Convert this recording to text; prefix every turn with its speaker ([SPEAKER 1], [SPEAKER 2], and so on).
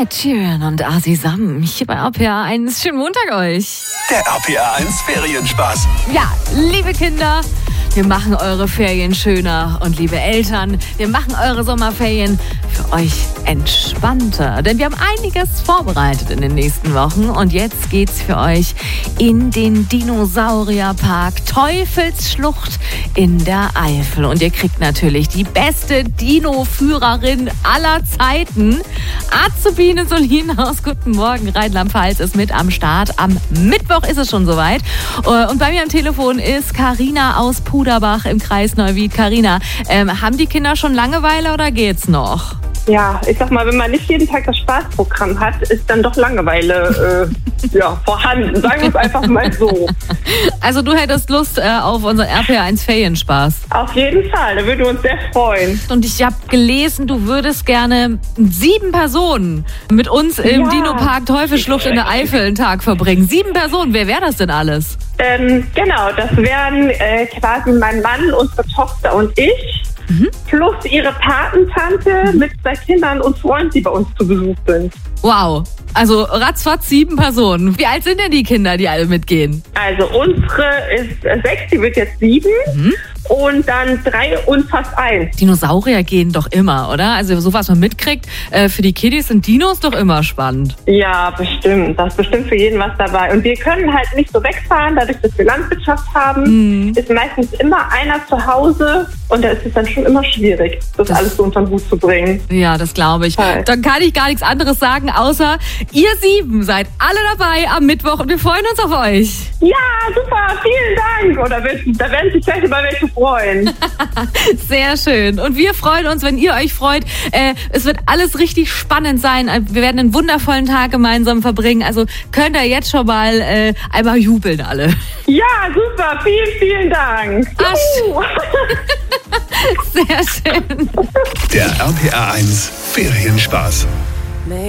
[SPEAKER 1] Ed Sheeran und Asisam hier bei RPA 1. Schönen Montag euch.
[SPEAKER 2] Der RPA 1 Ferienspaß.
[SPEAKER 1] Ja, liebe Kinder, wir machen eure Ferien schöner. Und liebe Eltern, wir machen eure Sommerferien für euch entspannter. Denn wir haben einiges vorbereitet in den nächsten Wochen. Und jetzt geht's für euch in den Dinosaurierpark Teufelsschlucht in der Eifel. Und ihr kriegt natürlich die beste Dino-Führerin aller Zeiten. Azubine Solinas, guten Morgen, Rheinland-Pfalz ist mit am Start. Am Mittwoch ist es schon soweit. Und bei mir am Telefon ist Carina aus Puderbach im Kreis Neuwied. Carina, haben die Kinder schon Langeweile oder geht's noch?
[SPEAKER 3] Ja, ich sag mal, wenn man nicht jeden Tag das Spaßprogramm hat, ist dann doch Langeweile vorhanden. Sagen wir es einfach mal so.
[SPEAKER 1] Also du hättest Lust auf unseren RPA 1 Ferienspaß?
[SPEAKER 3] Auf jeden Fall, da würden wir uns sehr freuen.
[SPEAKER 1] Und ich habe gelesen, du würdest gerne 7 Personen mit uns im Dino-Park Teufelsschlucht in der Eifel einen Tag verbringen. 7 Personen, wer wäre das denn alles?
[SPEAKER 3] Genau, das wären quasi mein Mann, unsere Tochter und ich. Plus ihre Patentante mit 2 Kindern und Freunden, die bei uns zu Besuch sind.
[SPEAKER 1] Wow, also ratzfatz 7 Personen. Wie alt sind denn die Kinder, die alle mitgehen?
[SPEAKER 3] Also unsere ist 6, die wird jetzt 7. Und dann 3 und fast 1.
[SPEAKER 1] Dinosaurier gehen doch immer, oder? Also so was man mitkriegt, für die Kiddies sind Dinos doch immer spannend.
[SPEAKER 3] Ja, bestimmt. Da ist bestimmt für jeden was dabei. Und wir können halt nicht so wegfahren, dadurch, dass wir Landwirtschaft haben, ist meistens immer einer zu Hause und da ist es dann schon immer schwierig, das alles so unter den Hut zu bringen.
[SPEAKER 1] Ja, das glaube ich.
[SPEAKER 3] Halt.
[SPEAKER 1] Dann kann ich gar nichts anderes sagen, außer ihr 7 seid alle dabei am Mittwoch und wir freuen uns auf euch.
[SPEAKER 3] Ja, super, vielen Dank. Oder da werden sich vielleicht über welche freuen.
[SPEAKER 1] Sehr schön. Und wir freuen uns, wenn ihr euch freut. Es wird alles richtig spannend sein. Wir werden einen wundervollen Tag gemeinsam verbringen. Also könnt ihr jetzt schon mal einmal jubeln alle.
[SPEAKER 3] Ja, super. Vielen, vielen Dank.
[SPEAKER 1] Sehr schön.
[SPEAKER 2] Der RPA 1 Ferienspaß.